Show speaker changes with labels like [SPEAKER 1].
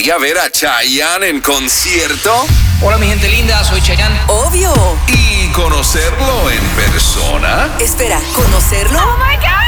[SPEAKER 1] gustaría ver a Chayanne en concierto?
[SPEAKER 2] Hola mi gente linda, soy Chayanne.
[SPEAKER 3] Obvio.
[SPEAKER 1] ¿Y conocerlo en persona?
[SPEAKER 3] Espera, ¿conocerlo?
[SPEAKER 4] Oh my God.